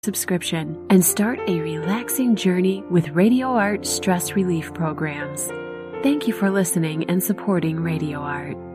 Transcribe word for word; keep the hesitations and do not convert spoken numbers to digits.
subscription and start a relaxing journey with Radio Art stress relief programs. Thank you for listening and supporting Radio Art.